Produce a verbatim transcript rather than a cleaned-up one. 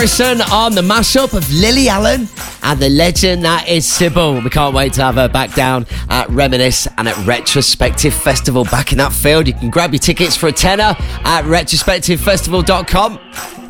Harrison on the mashup of Lily Allen and the legend that is Sybil. We can't wait to have her back down at Reminisce and at Retrospective Festival back in that field. You can grab your tickets for a tenner at retrospective festival dot com.